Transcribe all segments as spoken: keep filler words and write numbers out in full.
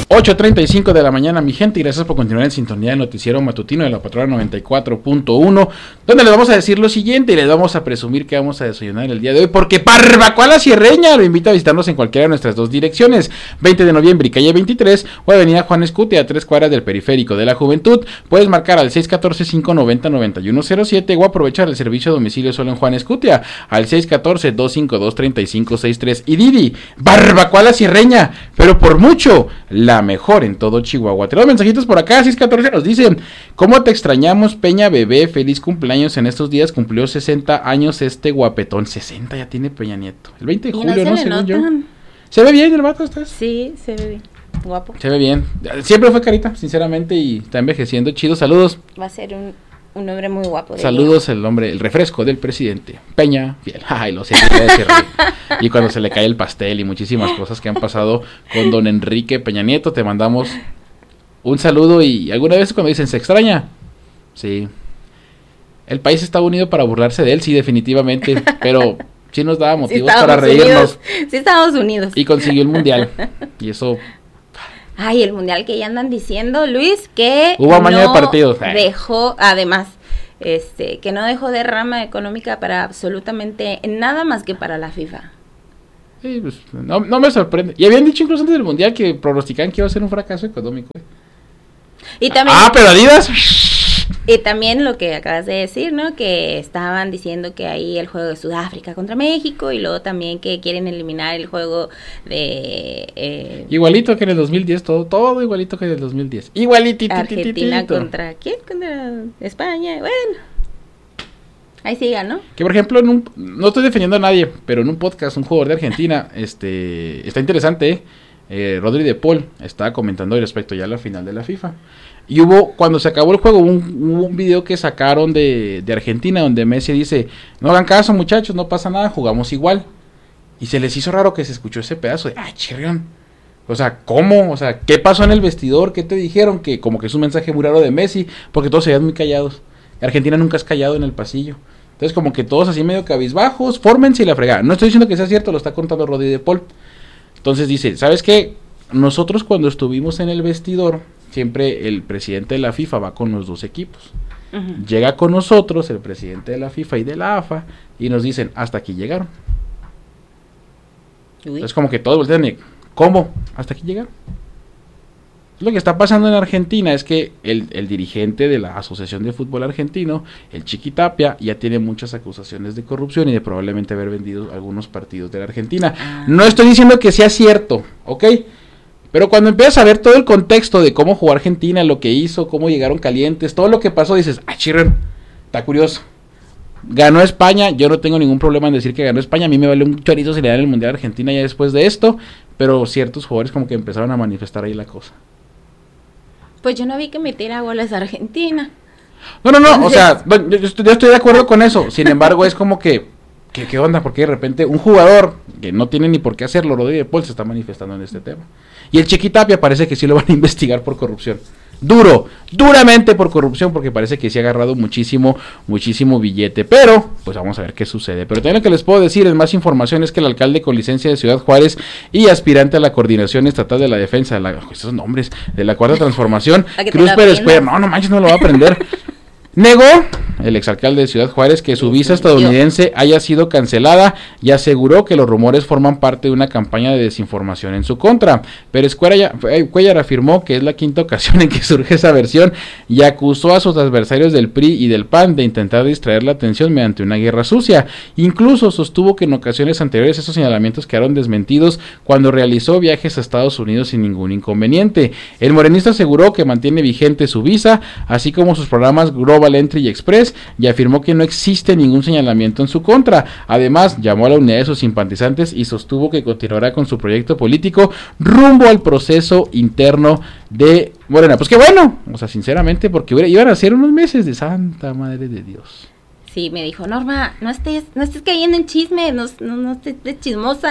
ocho treinta y cinco de la mañana, mi gente, y gracias por continuar en sintonía del noticiero matutino de la Patrona noventa y cuatro punto uno, donde les vamos a decir lo siguiente y les vamos a presumir que vamos a desayunar el día de hoy, porque Barbacoa La Sierreña lo invita a visitarnos en cualquiera de nuestras dos direcciones, veinte de noviembre y calle veintitrés, o avenida Juan Escutia, a tres cuadras del Periférico de la Juventud. Puedes marcar al seis uno cuatro, cinco nueve cero, nueve uno cero siete o aprovechar el servicio a domicilio solo en Juan Escutia, al seis uno cuatro, dos cinco dos, tres cinco seis tres. Y Didi, Barbacoa La Sierreña, pero por mucho, la mejor en todo Chihuahua. Tenemos mensajitos por acá. Seis catorce nos dicen: ¿cómo te extrañamos, Peña bebé? Feliz cumpleaños, en estos días cumplió sesenta años este guapetón. Sesenta ya tiene Peña Nieto, el veinte de julio, no, no según notan. yo. ¿Se ve bien el vato? ¿Estás? Sí, se ve bien, guapo. Se ve bien, siempre fue carita, sinceramente, y está envejeciendo chido. Saludos. Va a ser un, un hombre muy guapo. De Saludos el hombre, el refresco del presidente Peña Fiel. Ay, lo sé, y cuando se le cae el pastel y muchísimas cosas que han pasado con don Enrique Peña Nieto, te mandamos un saludo. Y alguna vez cuando dicen, ¿se extraña? Sí. El país está unido para burlarse de él, sí, definitivamente, pero sí nos daba motivos sí para reírnos. Unidos. Sí, Estados Unidos. Y consiguió el mundial. Y eso... Ay, el mundial que ya andan diciendo, Luis, que hubo amaño no de partidos. Dejó, además, este, que no dejó derrama económica para absolutamente nada más que para la FIFA. Sí, pues, no, no me sorprende. Y habían dicho incluso antes del mundial que pronosticaban que iba a ser un fracaso económico. ¿eh? Y también, ah, pero Adidas. Y también lo que acabas de decir, ¿no? Que estaban diciendo que ahí el juego de Sudáfrica contra México, y luego también que quieren eliminar el juego de... Eh, igualito que en el dos mil diez, todo todo igualito que en el dos mil diez. Igualitito. Argentina contra... ¿quién? Contra España. Bueno, ahí sigan, ¿no? Que por ejemplo, en un, no estoy defendiendo a nadie, pero en un podcast, un jugador de Argentina, este está interesante, ¿eh? Eh, Rodri de Paul estaba comentando respecto ya a la final de la FIFA. Y hubo, cuando se acabó el juego, un, hubo un video que sacaron de, de Argentina donde Messi dice: no hagan caso, muchachos, no pasa nada, jugamos igual. Y se les hizo raro que se escuchó ese pedazo de, ay, chirrión. O sea, ¿cómo? O sea, ¿qué pasó en el vestidor? ¿Qué te dijeron? Que como que es un mensaje muy raro de Messi, porque todos se veían muy callados. Argentina nunca es callado en el pasillo. Entonces como que todos así medio cabizbajos, fórmense y la fregada. No estoy diciendo que sea cierto, lo está contando Rodri de Paul. Entonces dice, ¿sabes qué? Nosotros cuando estuvimos en el vestidor, siempre el presidente de la FIFA va con los dos equipos. Uh-huh. Llega con nosotros el presidente de la FIFA y de la A F A y nos dicen, hasta aquí llegaron. Uy. Entonces como que todos voltean y, ¿cómo? ¿Hasta aquí llegaron? Lo que está pasando en Argentina es que el, el dirigente de la Asociación de Fútbol Argentino, el Chiqui Tapia, ya tiene muchas acusaciones de corrupción y de probablemente haber vendido algunos partidos de la Argentina. Ah. No estoy diciendo que sea cierto, ¿ok? Pero cuando empiezas a ver todo el contexto de cómo jugó Argentina, lo que hizo, cómo llegaron calientes, todo lo que pasó, dices, ah, chirren, está curioso. Ganó España, yo no tengo ningún problema en decir que ganó España, a mí me vale un chorizo si le dan el Mundial a Argentina ya después de esto, pero ciertos jugadores como que empezaron a manifestar ahí la cosa. Pues yo no vi que metiera goles a Argentina. No, no, no, Entonces... o sea, yo, yo, estoy, yo estoy de acuerdo con eso, sin embargo es como que, que, ¿qué onda? Porque de repente un jugador que no tiene ni por qué hacerlo, Rodri de Paul, se está manifestando en este tema. Y el Chiqui Tapia parece que sí lo van a investigar por corrupción. Duro, duramente por corrupción, porque parece que sí ha agarrado muchísimo, muchísimo billete. Pero, pues vamos a ver qué sucede. Pero también lo que les puedo decir en más información es que el alcalde con licencia de Ciudad Juárez y aspirante a la Coordinación Estatal de la Defensa, de la, esos nombres, de la Cuarta Transformación, Cruz Pérez Cuellar, no, no manches, no lo va a aprender. Negó el exalcalde de Ciudad Juárez que su visa estadounidense haya sido cancelada y aseguró que los rumores forman parte de una campaña de desinformación en su contra. Pérez Cuellar afirmó que es la quinta ocasión en que surge esa versión y acusó a sus adversarios del P R I y del P A N de intentar distraer la atención mediante una guerra sucia. Incluso sostuvo que en ocasiones anteriores esos señalamientos quedaron desmentidos cuando realizó viajes a Estados Unidos sin ningún inconveniente. El morenista aseguró que mantiene vigente su visa, así como sus programas Global Entry y Express, y afirmó que no existe ningún señalamiento en su contra. Además, llamó a la unidad de sus simpatizantes y sostuvo que continuará con su proyecto político rumbo al proceso interno de Morena. Pues qué bueno, o sea, sinceramente, porque iban a ser unos meses de santa madre de Dios. Sí, me dijo, Norma, no estés, no estés cayendo en chisme, no, no, no estés de chismosa.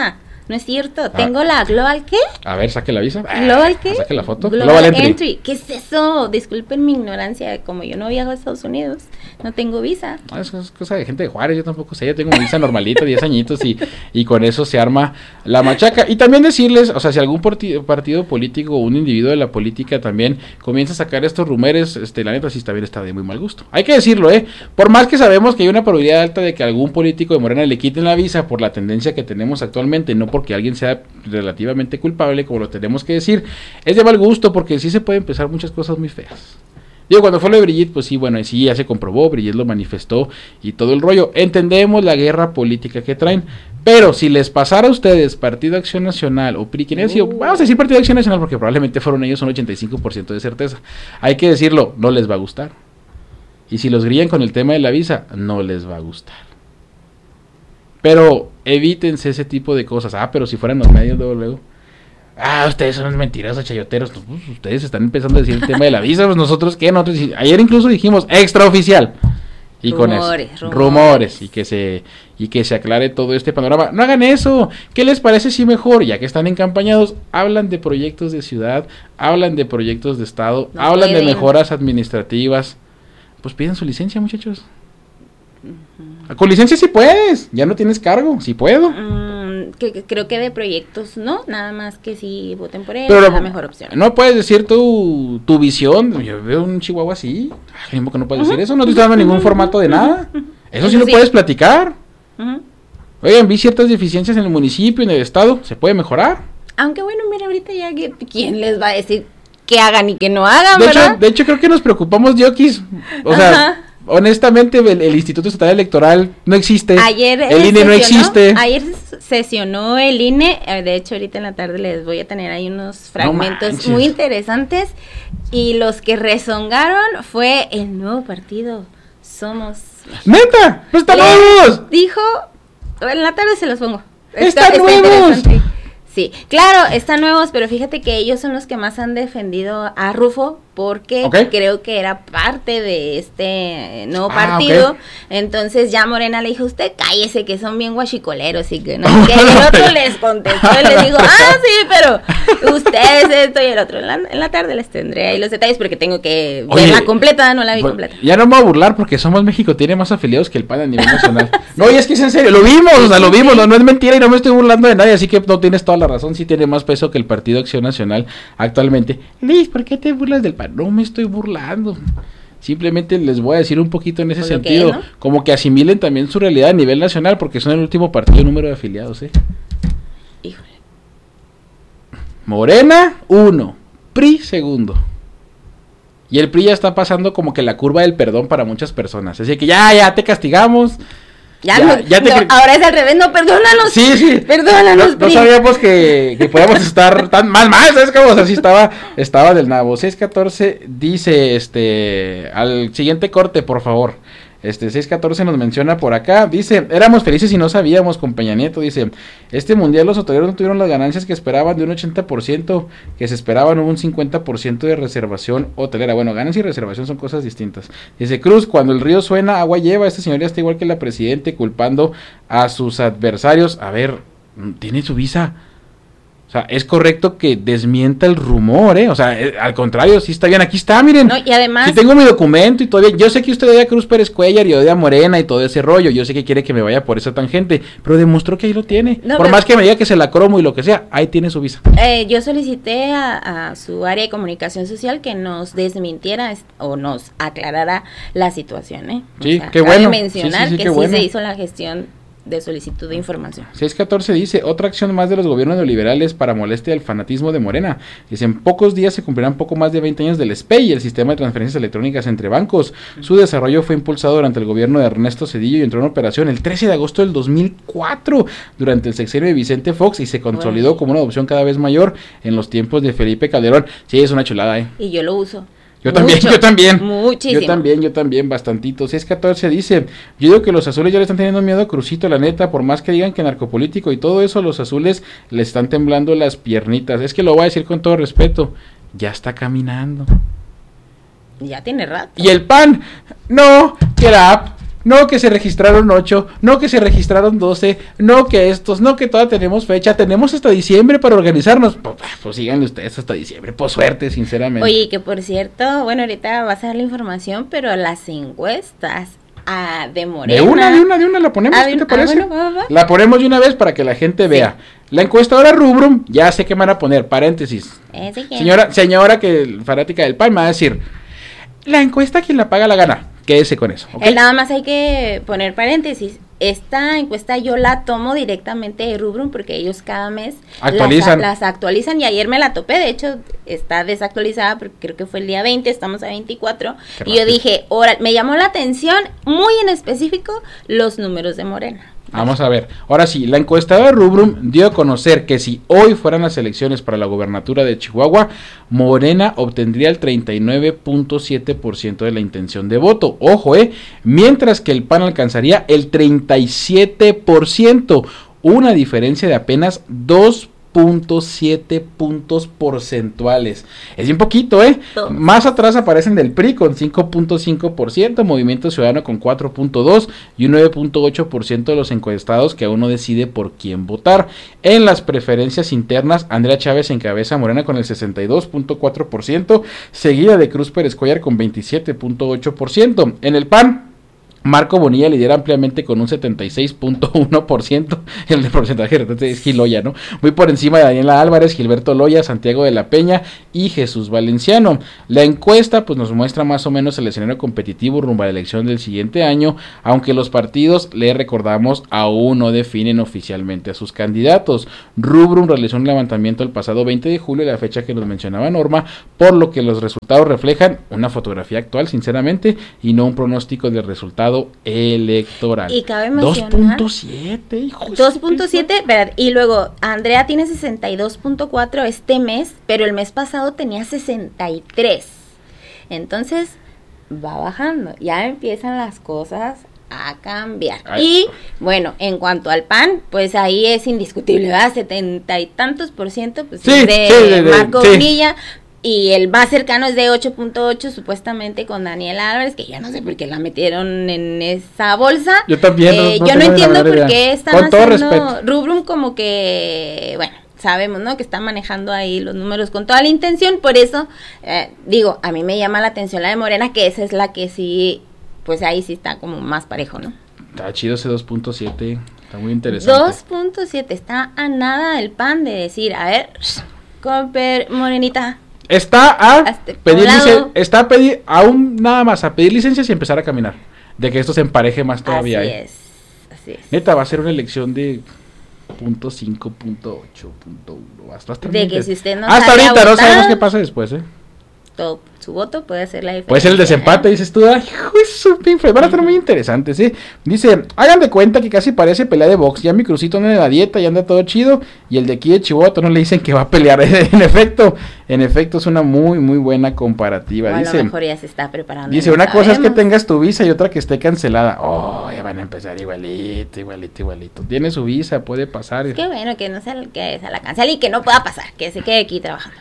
No es cierto. Tengo la Global, ¿qué? A ver, saque la visa. ¿Global qué? Saque la foto. Global, Global Entry. Entry. ¿Qué es eso? Disculpen mi ignorancia. Como yo no viajo a Estados Unidos, no tengo visa. Ah, eso es cosa de gente de Juárez. Yo tampoco sé. Yo tengo una visa normalita, diez añitos, y, y con eso se arma la machaca. Y también decirles, o sea, si algún partido, partido político o un individuo de la política también comienza a sacar estos rumores, este, la neta sí también está de muy mal gusto. Hay que decirlo, ¿eh? Por más que sabemos que hay una probabilidad alta de que algún político de Morena le quiten la visa por la tendencia que tenemos actualmente, no porque alguien sea relativamente culpable, como lo tenemos que decir, es de mal gusto porque sí se pueden empezar muchas cosas muy feas. Digo, cuando fue lo de Brigitte, pues sí, bueno, sí, ya se comprobó, Brigitte lo manifestó y todo el rollo. Entendemos la guerra política que traen, pero si les pasara a ustedes Partido Acción Nacional o P R I, quien haya sido, vamos a decir Partido Acción Nacional porque probablemente fueron ellos, un ochenta y cinco por ciento de certeza. Hay que decirlo, no les va a gustar. Y si los grillan con el tema de la visa, no les va a gustar. Pero evítense ese tipo de cosas. Ah, pero si fueran los medios luego, luego. Ah, ustedes son unos mentirosos, chayoteros. Pues, ustedes están empezando a decir el tema de la visa. Pues nosotros, ¿qué? Nosotros, ayer incluso dijimos extraoficial. Y rumores, con eso, rumores. rumores. Y que se y que se aclare todo este panorama. No hagan eso. ¿Qué les parece si mejor, ya que están encampañados, hablan de proyectos de ciudad, hablan de proyectos de estado, no hablan pueden. de mejoras administrativas? Pues piden su licencia, muchachos. Uh-huh. Con licencia sí puedes, ya no tienes cargo, sí puedo. Mm, que, que creo que de proyectos no, nada más que si voten por él, pero es la mejor opción. No puedes decir tu, tu visión, yo veo un chihuahua así, mismo que no puedes uh-huh. decir eso, no te estoy dando ningún formato de nada, eso, eso sí lo sí. puedes platicar. Uh-huh. Oigan, vi ciertas deficiencias en el municipio, en el estado, ¿se puede mejorar? Aunque bueno, mira, ahorita ya, ¿quién les va a decir que hagan y que no hagan, de verdad? Hecho, de hecho, creo que nos preocupamos, Diokis, o sea... Ajá. Honestamente, el, el Instituto Estatal Electoral no existe. Ayer el I N E no existe. Ayer sesionó el I N E. De hecho, ahorita en la tarde les voy a tener ahí unos fragmentos no muy interesantes. Y los que rezongaron fue el nuevo partido. Somos. ¡Neta! ¡Pues están nuevos! Dijo. En la tarde se los pongo. ¡Están está, nuevos! Está sí, claro, están nuevos, pero fíjate que ellos son los que más han defendido a Rufo, porque okay. creo que era parte de este nuevo ah, partido. Okay. Entonces ya Morena le dijo, usted cállese, que son bien guachicoleros y que no. Que el otro les contestó y les dijo, ah, sí, pero ustedes esto y el otro. En la, en la tarde les tendré ahí los detalles porque tengo que Oye, verla completa, no la vi pues, completa. Ya no me voy a burlar porque Somos México tiene más afiliados que el P A N a nivel nacional. sí. No, y es que es en serio, lo vimos, o sea, lo vimos, sí. no, no es mentira y no me estoy burlando de nadie, así que no tienes toda la razón, sí tiene más peso que el Partido Acción Nacional actualmente. Liz, ¿por qué te burlas del P A N? No me estoy burlando. Simplemente les voy a decir un poquito en ese Por sentido, que, ¿no? como que asimilen también su realidad a nivel nacional, porque son el último partido número de afiliados, ¿eh? Híjole. Morena, uno. P R I, segundo. Y el P R I ya está pasando como que la curva del perdón para muchas personas. Así que ya, ya te castigamos. Ya, ya, no, ya te no, cre- ahora es al revés, no, perdónanos. Sí, sí. Perdónanos, No, no sabíamos que, que podíamos estar tan mal, mal, ¿sabes cómo? O sea, sí estaba, estaba del nabo. seis catorce dice, este, al siguiente corte, por favor. Este, seis catorce nos menciona por acá, dice, éramos felices y no sabíamos, con Peña Nieto, dice, este mundial los hoteleros no tuvieron las ganancias que esperaban de un ochenta por ciento, que se esperaban un cincuenta por ciento de reservación hotelera. Bueno, ganancia y reservación son cosas distintas. Dice Cruz, cuando el río suena, agua lleva, esta señoría está igual que la presidente, culpando a sus adversarios. A ver, tiene su visa. O sea, es correcto que desmienta el rumor, ¿eh? O sea, eh, al contrario, sí está bien, aquí está, miren. No, y además... Sí tengo mi documento y todavía... Yo sé que usted odia a Cruz Pérez Cuellar y odia a Morena y todo ese rollo. Yo sé que quiere que me vaya por esa tangente, pero demostró que ahí lo tiene. No, por pero... más que me diga que se la cromo y lo que sea, ahí tiene su visa. Eh, yo solicité a, a su área de comunicación social que nos desmintiera o nos aclarara la situación, ¿eh? O sí, sea, qué bueno. mencionar sí, sí, sí, que sí bueno. se hizo la gestión de solicitud de información. seis catorce dice, otra acción más de los gobiernos neoliberales para molestia del fanatismo de Morena. Dice, en pocos días se cumplirán poco más de veinte años del S P E I, el sistema de transferencias electrónicas entre bancos. Su desarrollo fue impulsado durante el gobierno de Ernesto Zedillo y entró en operación el trece de agosto del dos mil cuatro, durante el sexenio de Vicente Fox, y se consolidó bueno. como una adopción cada vez mayor en los tiempos de Felipe Calderón. Sí, es una chulada, ¿eh? Y yo lo uso. Yo también, Mucho, yo también. Muchísimo. Yo también, yo también, bastantito. seis catorce dice, yo digo que los azules ya le están teniendo miedo a Crucito, la neta, por más que digan que narcopolítico y todo eso, los azules le están temblando las piernitas. Es que lo voy a decir con todo respeto, ya está caminando. Ya tiene rato. Y el P A N, no, get up, no que se registraron ocho, no que se registraron doce, no que estos, no que todavía tenemos fecha, tenemos hasta diciembre para organizarnos. Pues, pues síganle ustedes hasta diciembre, pues suerte, sinceramente. Oye, que por cierto, bueno, ahorita vas a dar la información, pero las encuestas a de Morena. De una, de una, de una, la ponemos, ¿qué te parece? Ah, bueno, va, va. La ponemos de una vez para que la gente vea. Sí. La encuestadora Rubrum, ya sé que van a poner, paréntesis. Señora, señora que fanática del P A N me va a decir, la encuesta quien la paga la gana. Quédese con eso, ¿okay? Eh, nada más hay que poner paréntesis. Esta encuesta yo la tomo directamente de Rubrum porque ellos cada mes actualizan. Las, las actualizan y ayer me la topé, de hecho está desactualizada porque creo que fue el día veinte, estamos a veinticuatro. Qué y rápido. Yo dije, ora, me llamó la atención muy en específico los números de Morena. Vamos a ver, ahora sí, la encuestadora Rubrum dio a conocer que si hoy fueran las elecciones para la gobernatura de Chihuahua, Morena obtendría el treinta y nueve punto siete por ciento de la intención de voto, ojo eh, mientras que el P A N alcanzaría el treinta y siete por ciento, una diferencia de apenas dos punto siete puntos porcentuales. Es bien poquito, ¿eh? Todo. Más atrás aparecen del P R I con cinco punto cinco por ciento, Movimiento Ciudadano con cuatro punto dos por ciento y un nueve punto ocho por ciento de los encuestados que aún no decide por quién votar. En las preferencias internas, Andrea Chávez encabeza Morena con el sesenta y dos punto cuatro por ciento, seguida de Cruz Pérez Cuellar con veintisiete punto ocho por ciento. En el P A N, Marco Bonilla lidera ampliamente con un setenta y seis punto uno por ciento, el porcentaje de es Giloya, ¿no? Muy por encima de Daniela Álvarez, Gilberto Loya, Santiago de la Peña y Jesús Valenciano. La encuesta pues nos muestra más o menos el escenario competitivo rumbo a la elección del siguiente año, aunque los partidos, le recordamos, aún no definen oficialmente a sus candidatos. Rubrum realizó un levantamiento el pasado veinte de julio, la fecha que nos mencionaba Norma, por lo que los resultados reflejan una fotografía actual, sinceramente, y no un pronóstico del resultado electoral. Y cabe mencionar dos punto siete, hijo. dos punto siete, ¿verdad? Y luego Andrea tiene sesenta y dos punto cuatro este mes, pero el mes pasado tenía sesenta y tres. Entonces va bajando. Ya empiezan las cosas a cambiar. Ay. Y bueno, en cuanto al P A N, pues ahí es indiscutible, ¿verdad? setenta y tantos por ciento pues sí, de, sí, de Marco sí. Bonilla. Y el más cercano es de ocho punto ocho supuestamente con Daniela Álvarez, que ya no sé por qué la metieron en esa bolsa. Yo también. Eh, no, yo no, no entiendo por idea. qué están con haciendo Rubrum como que, bueno, sabemos, ¿no? Que están manejando ahí los números con toda la intención. Por eso, eh, digo, a mí me llama la atención la de Morena, que esa es la que sí, pues ahí sí está como más parejo, ¿no? Está chido ese dos punto siete, está muy interesante. dos punto siete, está a nada del P A N de decir, a ver, comper, Morenita. Está a pedir licencia, está a pedir, aún nada más a pedir licencias y empezar a caminar, de que esto se empareje más todavía. Así ¿eh? es, así es. Neta, va a ser una elección de punto cinco, punto ocho, punto uno, hasta, hasta de que si usted no hasta ahorita votar, no sabemos qué pasa después, ¿eh? Todo, su voto puede hacer la diferencia. Puede ser el desempate, ¿eh? Dices tú, ay, hijo de su van a estar muy interesantes, ¿sí? Dice, hagan de cuenta que casi parece pelea de box, ya mi crucito anda en la dieta y anda todo chido, y el de aquí de Chihuahua no le dicen que va a pelear, en efecto, en efecto es una muy, muy buena comparativa. O a dice, lo mejor ya se está preparando. Dice, una sabemos. Cosa es que tengas tu visa y otra que esté cancelada. Oh, ya van a empezar igualito, igualito, igualito. Tiene su visa, puede pasar. Qué bueno que no se, que se la cancele y que no pueda pasar, que se quede aquí trabajando.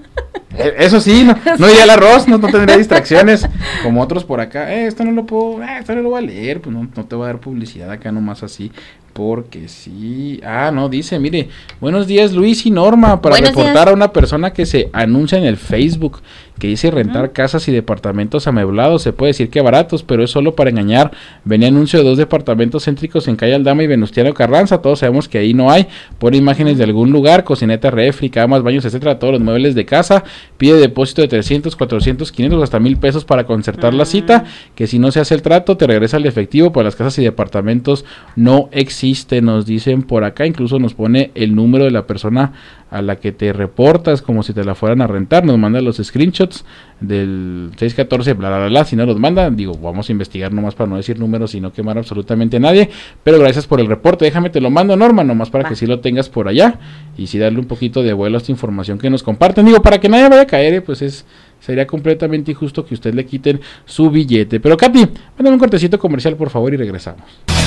Eso sí, no, no iría al arroz, no, no tendría distracciones como otros por acá. Eh, esto no lo puedo, eh, esto no lo voy a leer, pues no, no te voy a dar publicidad acá nomás así, porque sí. Ah, no, dice, mire, buenos días Luis y Norma, para buenos reportar días. A una persona que se anuncia en el Facebook, que dice rentar uh-huh. casas y departamentos amueblados, se puede decir que baratos, pero es solo para engañar. Venía anuncio de dos departamentos céntricos en calle Aldama y Venustiano Carranza, todos sabemos que ahí no hay, pone imágenes de algún lugar, cocineta, refri, camas, baños, etcétera, todos los muebles de casa, pide depósito de trescientos, cuatrocientos, quinientos, hasta mil pesos para concertar uh-huh. la cita, que si no se hace el trato, te regresa el efectivo, pues las casas y departamentos no existen, nos dicen por acá, incluso nos pone el número de la persona a la que te reportas como si te la fueran a rentar, nos manda los screenshots del seis catorce, bla, bla, bla, bla, si no los manda, digo, vamos a investigar nomás para no decir números y no quemar absolutamente a nadie, pero gracias por el reporte, déjame te lo mando Norma, nomás para Va. que sí lo tengas por allá, y sí darle un poquito de vuelo a esta información que nos comparten, digo, para que nadie vaya a caer, eh, pues es, sería completamente injusto que usted le quiten su billete, pero Katy, mándame un cortecito comercial por favor y regresamos.